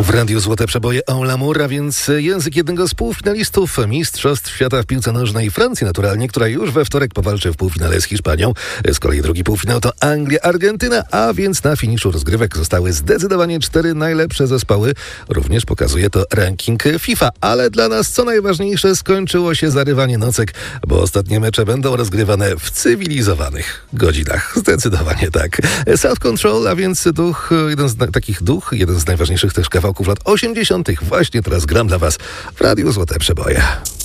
W Radiu Złote Przeboje en l'amour, a więc język jednego z półfinalistów Mistrzostw Świata w piłce nożnej Francji naturalnie, która już we wtorek powalczy w półfinale z Hiszpanią. Z kolei drugi półfinał to Anglia, Argentyna, a więc na finiszu rozgrywek zostały zdecydowanie 4 najlepsze zespoły. Również pokazuje to ranking FIFA. Ale dla nas co najważniejsze, skończyło się zarywanie nocek, bo ostatnie mecze będą rozgrywane w cywilizowanych godzinach. Zdecydowanie tak. Self Control, a więc jeden z najważniejszych też kawałków lat 80. Właśnie teraz gram dla was w Radiu Złote Przeboje.